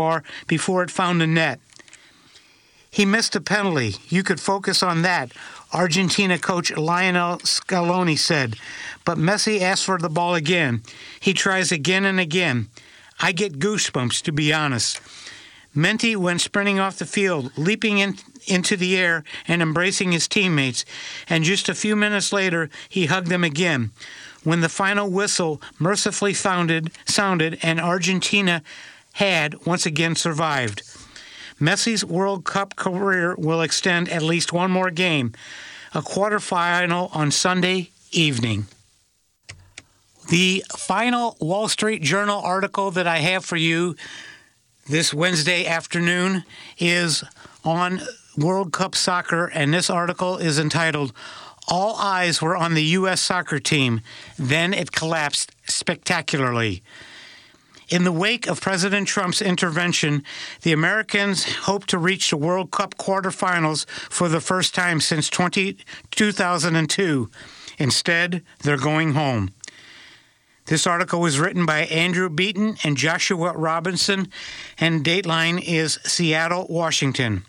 bar before it found the net. He missed a penalty. You could focus on that, Argentina coach Lionel Scaloni said. But Messi asked for the ball again. He tries again and again. I get goosebumps, to be honest. Menti went sprinting off the field, leaping into the air and embracing his teammates, and just a few minutes later, he hugged them again. When the final whistle mercifully sounded and Argentina had once again survived. Messi's World Cup career will extend at least one more game, a quarterfinal on Sunday evening. The final Wall Street Journal article that I have for you this Wednesday afternoon is on World Cup soccer, and this article is entitled, All Eyes Were on the U.S. Soccer Team, Then It Collapsed Spectacularly. In the wake of President Trump's intervention, the Americans hope to reach the World Cup quarterfinals for the first time since 2002. Instead, they're going home. This article was written by Andrew Beaton and Joshua Robinson, and Dateline is Seattle, Washington.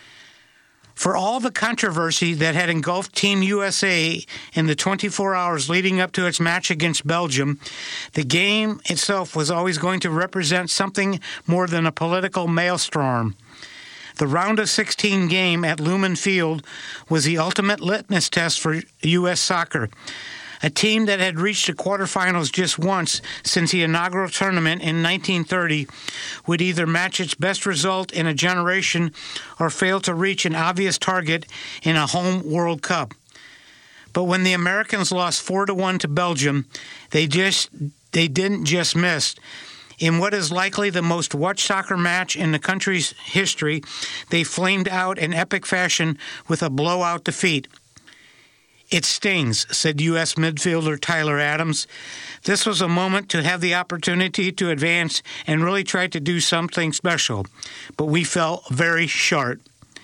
For all the controversy that had engulfed Team USA in the 24 hours leading up to its match against Belgium, the game itself was always going to represent something more than a political maelstrom. The round of 16 game at Lumen Field was the ultimate litmus test for U.S. soccer. A team that had reached the quarterfinals just once since the inaugural tournament in 1930 would either match its best result in a generation or fail to reach an obvious target in a home World Cup. But when the Americans lost 4-1 to Belgium, they didn't just miss. In what is likely the most watched soccer match in the country's history, they flamed out in epic fashion with a blowout defeat. It stings, said U.S. midfielder Tyler Adams. This was a moment to have the opportunity to advance and really try to do something special, but we fell very short.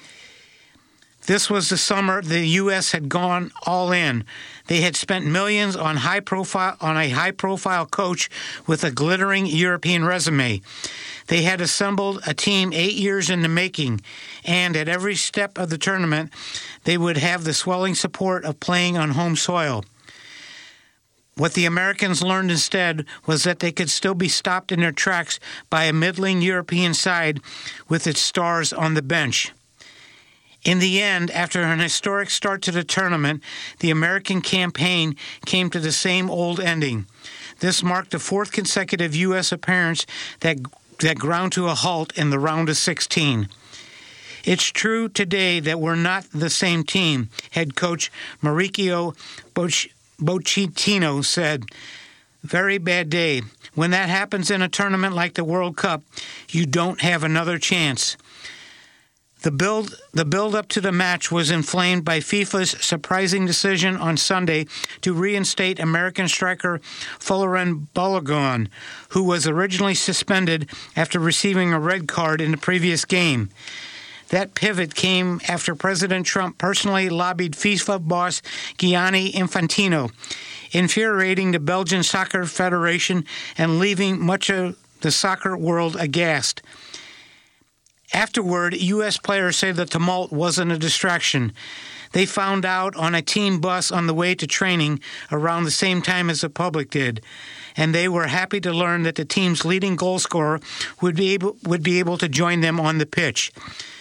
This was the summer the U.S. had gone all in. They had spent millions on a high-profile coach with a glittering European resume. They had assembled a team 8 years in the making, and at every step of the tournament, they would have the swelling support of playing on home soil. What the Americans learned instead was that they could still be stopped in their tracks by a middling European side with its stars on the bench. In the end, after an historic start to the tournament, the American campaign came to the same old ending. This marked the fourth consecutive U.S. appearance that ground to a halt in the round of 16. It's true today that we're not the same team, head coach Mauricio Pochettino said. Very bad day. When that happens in a tournament like the World Cup, you don't have another chance. The build up to the match was inflamed by FIFA's surprising decision on Sunday to reinstate American striker Folarin Balogun, who was originally suspended after receiving a red card in the previous game. That pivot came after President Trump personally lobbied FIFA boss Gianni Infantino, infuriating the Belgian Soccer Federation and leaving much of the soccer world aghast. Afterward, U.S. players say the tumult wasn't a distraction. They found out on a team bus on the way to training around the same time as the public did, and they were happy to learn that the team's leading goal scorer would be able to join them on the pitch.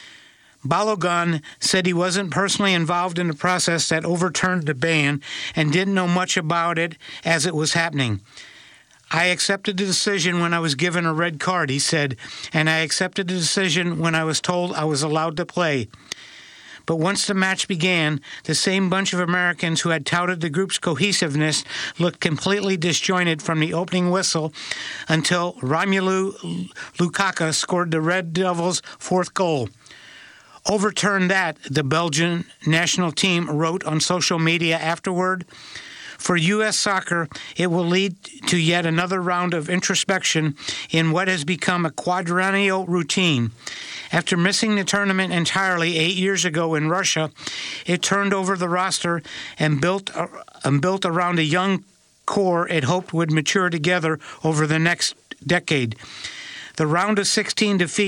Balogun said he wasn't personally involved in the process that overturned the ban and didn't know much about it as it was happening. I accepted the decision when I was given a red card, he said, and I accepted the decision when I was told I was allowed to play. But once the match began, the same bunch of Americans who had touted the group's cohesiveness looked completely disjointed from the opening whistle until Romelu Lukaku scored the Red Devils' fourth goal. Overturn that, the Belgian national team wrote on social media afterward. For U.S. soccer, it will lead to yet another round of introspection in what has become a quadrennial routine. After missing the tournament entirely 8 years ago in Russia, it turned over the roster and built around a young core it hoped would mature together over the next decade. The round of 16 defeat